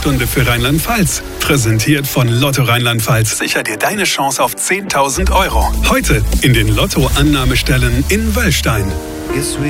Stunde für Rheinland-Pfalz. Präsentiert von Lotto Rheinland-Pfalz. Sicher dir deine Chance auf 10.000 €. Heute in den Lotto-Annahmestellen in Wöllstein.